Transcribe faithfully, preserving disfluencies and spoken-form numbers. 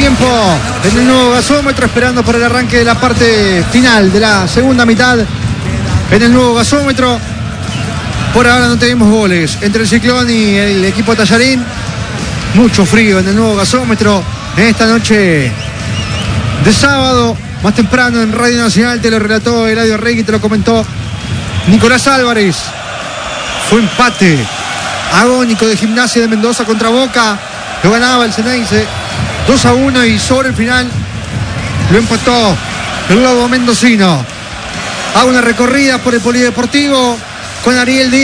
tiempo en el nuevo gasómetro, esperando por el arranque de la parte final de la segunda mitad en el nuevo gasómetro. Por ahora no tenemos goles entre el Ciclón y el equipo Tallarín. Mucho frío en el nuevo gasómetro en esta noche de sábado. Más temprano en Radio Nacional te lo relató Eladio Regui, te lo comentó Nicolás Álvarez. Fue empate agónico de Gimnasia de Mendoza contra Boca. Lo ganaba el Ceneice dos a uno y sobre el final lo empató el lobo mendocino. A una recorrida por el polideportivo con Ariel Díaz.